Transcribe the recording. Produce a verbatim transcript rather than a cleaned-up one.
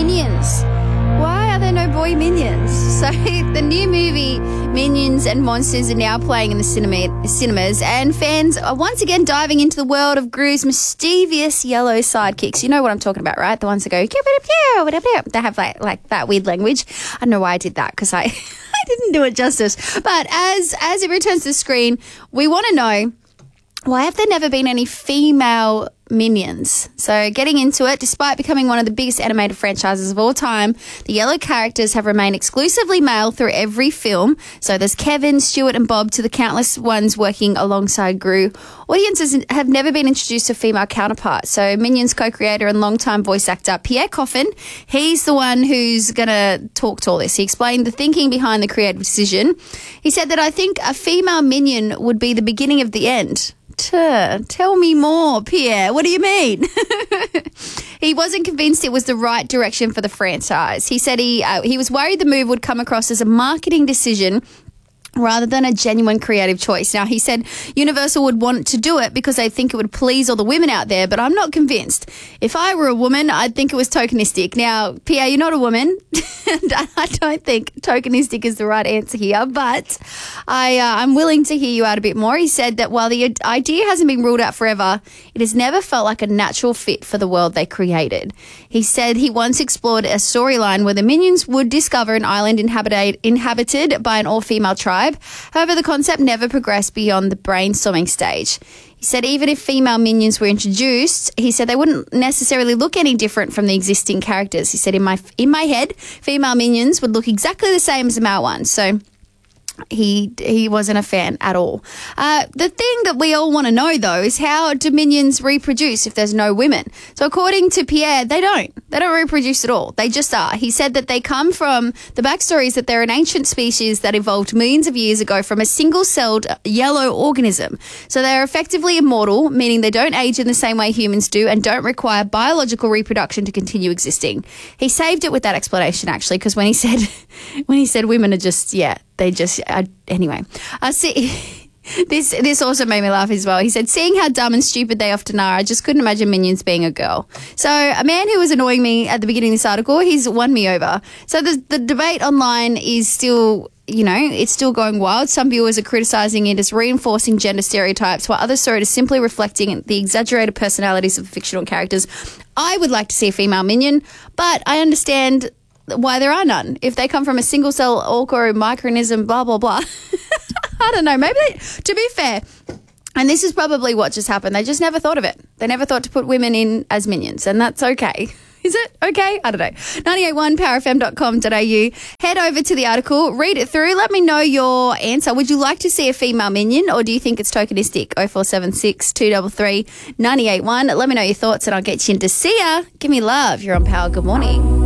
Minions. Why are there no boy Minions? So the new movie Minions and Monsters are now playing in the cinema, cinemas, and fans are once again diving into the world of Gru's mischievous yellow sidekicks. You know what I'm talking about, right? The ones that go, they have like, like that weird language. I don't know why I did that because I, I didn't do it justice. But as, as it returns to the screen, we want to know, why have there never been any female Minions? So getting into it, despite becoming one of the biggest animated franchises of all time, the yellow characters have remained exclusively male through every film. So there's Kevin, Stuart and Bob to the countless ones working alongside Gru. Audiences have never been introduced to female counterparts. So Minions co-creator and longtime voice actor Pierre Coffin, he's the one who's going to talk to all this. He explained the thinking behind the creative decision. He said that I think a female Minion would be the beginning of the end. Tell me more, Pierre. What do you mean? He wasn't convinced it was the right direction for the franchise. He said he uh, he was worried the move would come across as a marketing decision rather than a genuine creative choice. Now, he said Universal would want to do it because they think it would please all the women out there, but I'm not convinced. If I were a woman, I'd think it was tokenistic. Now, Pierre, you're not a woman, and I don't think tokenistic is the right answer here, but I, uh, I'm willing to hear you out a bit more. He said that while the idea hasn't been ruled out forever, it has never felt like a natural fit for the world they created. He said he once explored a storyline where the Minions would discover an island inhabited, inhabited by an all-female tribe. However, the concept never progressed beyond the brainstorming stage. He said even if female Minions were introduced, he said they wouldn't necessarily look any different from the existing characters. He said, in my in my head, female Minions would look exactly the same as the male ones. So he he wasn't a fan at all. Uh, the thing that we all want to know, though, is how do Minions reproduce if there's no women? So according to Pierre, they don't. They don't reproduce at all. They just are. He said that they come from, the backstory is that they're an ancient species that evolved millions of years ago from a single-celled yellow organism. So they're effectively immortal, meaning they don't age in the same way humans do and don't require biological reproduction to continue existing. He saved it with that explanation, actually, because when he said, when he said women are just, yeah, they just, uh, anyway. Uh, see, this this also made me laugh as well. He said, seeing how dumb and stupid they often are, I just couldn't imagine Minions being a girl. So a man who was annoying me at the beginning of this article, he's won me over. So the, the debate online is still, you know, it's still going wild. Some viewers are criticising it as reinforcing gender stereotypes, while others saw it as simply reflecting the exaggerated personalities of the fictional characters. I would like to see a female Minion, but I understand why there are none. If they come from a single cell orco microorganism, blah, blah, blah. I don't know. Maybe, they, to be fair, and this is probably what just happened, they just never thought of it. They never thought to put women in as Minions, and that's okay. Is it okay? I don't know. ninety-eight point one power f m dot com dot a u. Head over to the article, read it through. Let me know your answer. Would you like to see a female Minion, or do you think it's tokenistic? oh four seven six, two three three, nine eight one. Let me know your thoughts, and I'll get you into see ya. Give me love. You're on Power. Good morning.